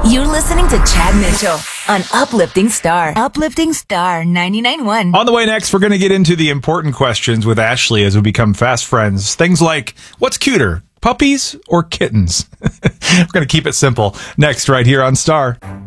You're listening to Chad Mitchell on Uplifting Star. Uplifting Star 99.1. On the way next, we're going to get into the important questions with Ashley as we become fast friends. Things like, what's cuter, puppies or kittens? We're going to keep it simple. Next, right here on Star.